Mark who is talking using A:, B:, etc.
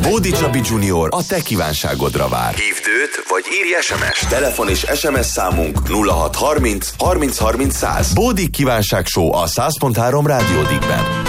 A: Bódi Csabi Junior a te kívánságodra vár. Hívd őt, vagy írj SMS-t. Telefon és SMS számunk 0630 30 30 100. Bódi kívánság show a 100.3 Rádió Digben.